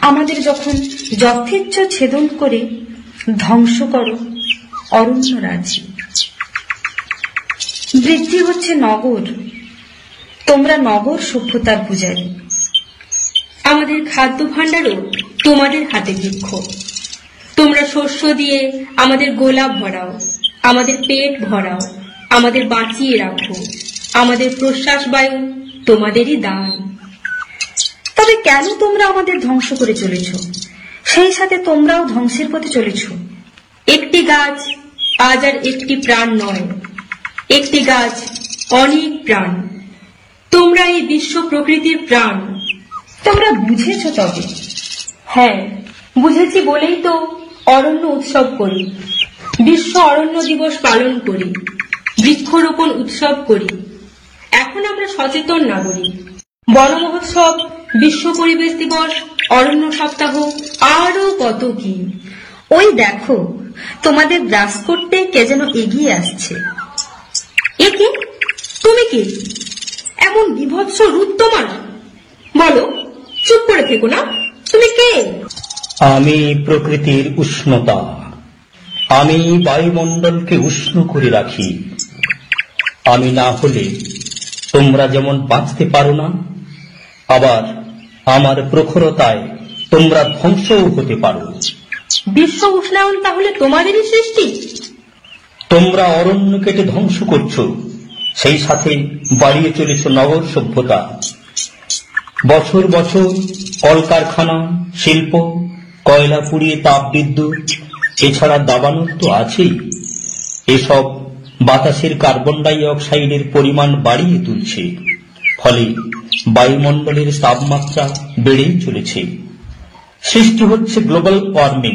আমাদের যখন যথেচ্ছ ছেদন করে ধ্বংস করো অরণ্যরাজি। বৃদ্ধি হচ্ছে নগর, তোমরা নগর সভ্যতার পূজারী। আমাদের খাদ্য ভাণ্ডারও তোমাদের হাতে বৃক্ষ। তোমরা শস্য দিয়ে আমাদের গোলা ভরাও, আমাদের পেট ভরাও, আমাদের বাঁচিয়ে রাখো। আমাদের প্রশ্বাস বায়ু তোমাদেরই দান। তবে কেন তোমরা আমাদের ধ্বংস করে চলেছ? সেই সাথে তোমরাও ধ্বংসের পথে চলেছ। একটি গাছ আজ আর একটি প্রাণ নয়, একটি গাছ অনেক প্রাণ। তোমরা এই বিশ্ব প্রকৃতির প্রাণ। তোমরা বুঝেছ? তবে হ্যাঁ, বুঝেছি বলেই তো অরণ্য উৎসব করি, বিশ্ব অরণ্য দিবস পালন করি, বৃক্ষরোপণ উৎসব করি। এখন আমরা সচেতন নাগরিক। বন মহোৎসব, বিশ্ব পরিবেশ দিবস, অরণ্য সপ্তাহ, আরো কত কি। ওই দেখো, তোমাদের গ্রাস করতে কে যেন এগিয়ে আসছে। এ কি? তুমি কি? এমন বিভৎস রূপ তোমার? বলো, চুপ করে থেকো না। তুমি কে? আমি প্রকৃতির উষ্ণতা। আমি বায়ুমণ্ডলকে উষ্ণ করে রাখি। আমি না হলে তোমরা যেমন বাঁচতে পারো না, আবার আমার প্রখরতায় তোমরা ধ্বংসও হতে পারো। বিশ্ব উষ্ণায়ন তাহলে তোমাদেরই সৃষ্টি? তোমরা অরণ্য কেটে ধ্বংস করছো, সেই সাথে বাড়িয়ে চলেছ নগর সভ্যতা। বছর বছর কলকারখানা, শিল্প, কয়লা পুড়িয়ে তাপ বিদ্যুৎ, এছাড়া দাবানল তো আছেই। এসব বাতাসের কার্বন ডাই অক্সাইডের পরিমাণ বাড়িয়ে তুলছে, ফলে বায়ুমণ্ডলের তাপমাত্রা বেড়েই চলেছে। সৃষ্টি হচ্ছে গ্লোবাল ওয়ার্মিং।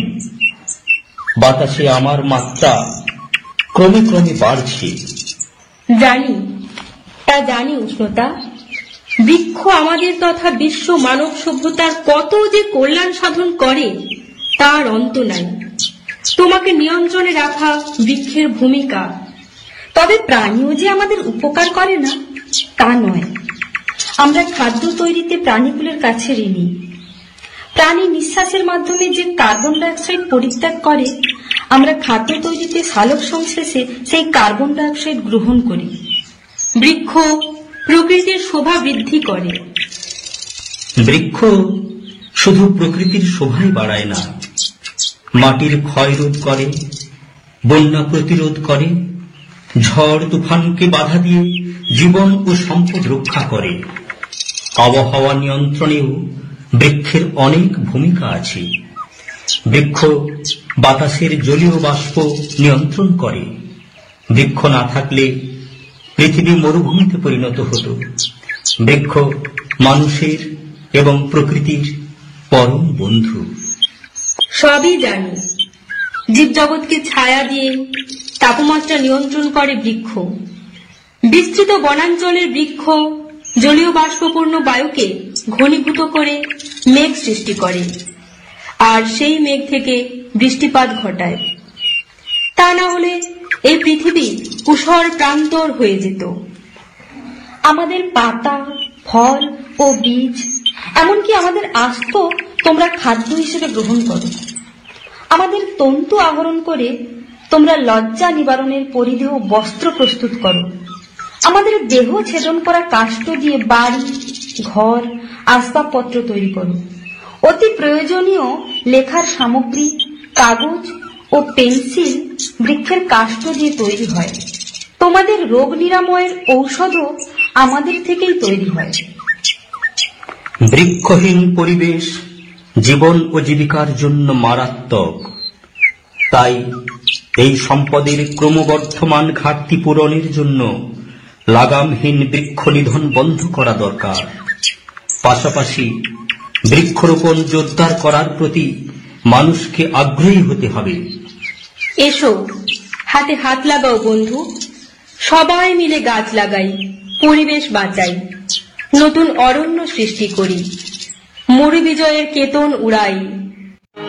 বাতাসে আমার মাত্রা ক্রমে ক্রমে বাড়ছে। জানি, তা জানি উষ্ণতা। বৃক্ষ আমাদের তথা বিশ্ব মানব সভ্যতার কত যে কল্যাণ সাধন করে তার অন্ত নাই। তোমাকে নিয়ন্ত্রণে রাখা বৃক্ষের ভূমিকা। তবে প্রাণীও যে আমাদের উপকার করে না তা নয়। আমরা খাদ্য তৈরিতে প্রাণীগুলোর কাছে ঋণী। প্রাণী নিঃশ্বাসের মাধ্যমে যে কার্বন ডাই অক্সাইড পরিত্যাগ করে, আমরা খাদ্য তৈরিতে সালোক সংশ্লেষে সেই কার্বন ডাই অক্সাইড গ্রহণ করি। বৃক্ষ প্রকৃতির শোভা বৃদ্ধি করে। বৃক্ষ শুধু প্রকৃতির শোভাই বাড়ায় না, মাটির ক্ষয় রোধ করে, বন্যা প্রতিরোধ করে, ঝড় তুফানকে বাধা দিয়ে জীবন ও সম্পদ রক্ষা করে। আবহাওয়া নিয়ন্ত্রণেও বৃক্ষের অনেক ভূমিকা আছে। বৃক্ষ বাতাসের জলীয় বাষ্প নিয়ন্ত্রণ করে। বৃক্ষ না থাকলে পৃথিবী মরুভূমিতে পরিণত হতো। বৃক্ষ মানুষের এবং প্রকৃতির পরম বন্ধু। সবই জানি। জীবজগৎকে ছায়া দিয়ে তাপমাত্রা নিয়ন্ত্রণ করে বৃক্ষ। বিস্তৃত বনাঞ্চলের বৃক্ষ জলীয় বাষ্পপূর্ণ বায়ুকে ঘনীভূত করে মেঘ সৃষ্টি করে, আর সেই মেঘ থেকে বৃষ্টিপাত ঘটায়। তা না হলে এই পৃথিবী উষর প্রান্তর হয়ে যেত। আমাদের পাতা, ফল ও বীজ, এমনকি আমাদের আস্ত তোমরা খাদ্য হিসেবে গ্রহণ করো। আমাদের তন্তু আহরণ করে তোমরা লজ্জা নিবারণের পরিধেয় বস্ত্র প্রস্তুত করো। আমাদের দেহ ছেদন করা কাষ্ঠ দিয়ে বাড়ি, ঘর, আসবাবপত্র তৈরি করো। অতি প্রয়োজনীয় লেখার সামগ্রী, কাগজ ও পেন্সিল বৃক্ষের কাষ্ঠ দিয়ে তৈরি হয়। তোমাদের রোগ নিরাময়ের ঔষধও আমাদের থেকেই তৈরি হয়। বৃক্ষহীন পরিবেশ জীবন ও জীবিকার জন্য মারাত্মক। তাই এই সম্পদের ক্রমবর্ধমান ঘাটতি পূরণের জন্য লাগামহীন বৃক্ষ নিধন বন্ধ করা দরকার। পাশাপাশি বৃক্ষরোপণ জোরদার করার প্রতি মানুষকে আগ্রহী হতে হবে। এসো, হাতে হাত লাগাও বন্ধু। সবাই মিলে গাছ লাগাই, পরিবেশ বাঁচাই, নতুন অরণ্য সৃষ্টি করি, মরু বিজয়ের কেতন উড়াই।